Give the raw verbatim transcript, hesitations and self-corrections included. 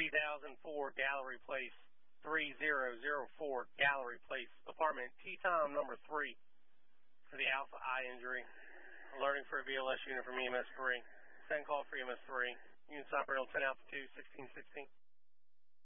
three thousand four Gallery Place, three thousand four Gallery Place, apartment T-Tom number three for the Alpha eye injury. Alerting for a B L S unit from E M S three. Send call for E M S three. Unit operator ten Alpha two, sixteen sixteen.